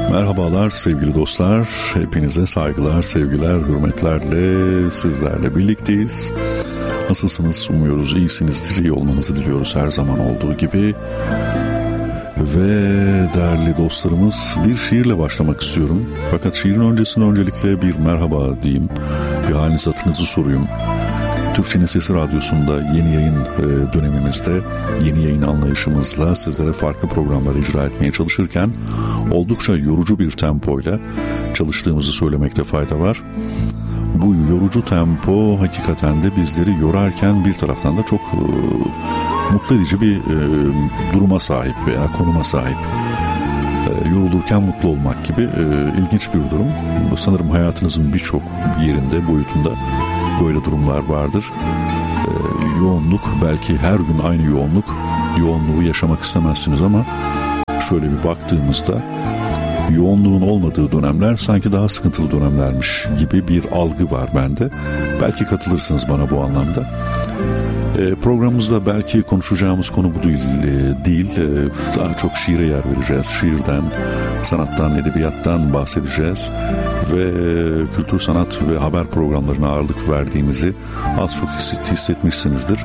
Merhabalar sevgili dostlar, hepinize saygılar, sevgiler, hürmetlerle sizlerle birlikteyiz. Nasılsınız? Umuyoruz iyisinizdir, iyi olmanızı diliyoruz her zaman olduğu gibi. Ve değerli dostlarımız, bir şiirle başlamak istiyorum. Fakat şiirin öncesinde öncelikle bir merhaba diyeyim, bir haliniz hatırınızı sorayım. Türkçenin Sesi Radyosu'nda yeni yayın dönemimizde yeni yayın anlayışımızla sizlere farklı programlar icra etmeye çalışırken oldukça yorucu bir tempoyla çalıştığımızı söylemekte fayda var. Bu yorucu tempo hakikaten de bizleri yorarken bir taraftan da çok mutlu edici bir duruma sahip veya konuma sahip. Yorulurken mutlu olmak gibi ilginç bir durum. Sanırım hayatınızın birçok yerinde, boyutunda böyle durumlar vardır. Yoğunluk, belki her gün aynı yoğunluğu yaşamak istemezsiniz ama şöyle bir baktığımızda yoğunluğun olmadığı dönemler sanki daha sıkıntılı dönemlermiş gibi bir algı var bende. Belki katılırsınız bana bu anlamda. Programımızda belki konuşacağımız konu bu değil. Daha çok şiire yer vereceğiz. Şiirden, sanattan, edebiyattan bahsedeceğiz. Ve kültür, sanat ve haber programlarına ağırlık verdiğimizi az çok hissetmişsinizdir.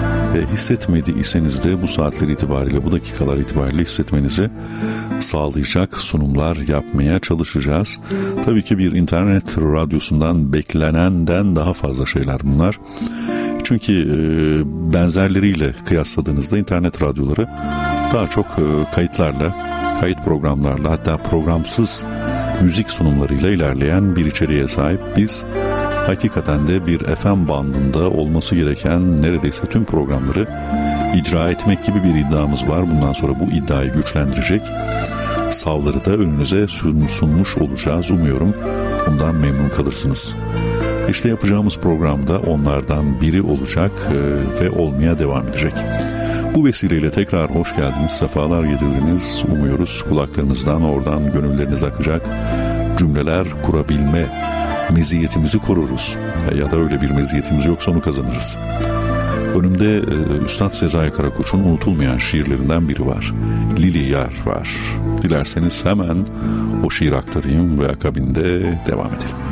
Hissetmediyseniz de bu saatler itibariyle, bu dakikalar itibariyle hissetmenizi sağlayacak sunumlar yapmaya çalışacağız. Tabii ki bir internet radyosundan beklenenden daha fazla şeyler bunlar. Çünkü benzerleriyle kıyasladığınızda internet radyoları daha çok kayıtlarla, kayıt programlarla, hatta programsız müzik sunumlarıyla ilerleyen bir içeriğe sahip. Biz hakikaten de bir FM bandında olması gereken neredeyse tüm programları icra etmek gibi bir iddiamız var. Bundan sonra bu iddiayı güçlendirecek savları da önünüze sunmuş olacağız. Umuyorum bundan memnun kalırsınız. İşte yapacağımız programda onlardan biri olacak ve olmaya devam edecek. Bu vesileyle tekrar hoş geldiniz, sefalar getirdiniz. Umuyoruz kulaklarınızdan, oradan gönülleriniz akacak cümleler kurabilme meziyetimizi koruruz. Ya da öyle bir meziyetimiz yoksa onu kazanırız. Önümde Üstad Sezai Karakoç'un unutulmayan şiirlerinden biri var. Lili Yar var. Dilerseniz hemen o şiir aktarayım ve akabinde devam edelim.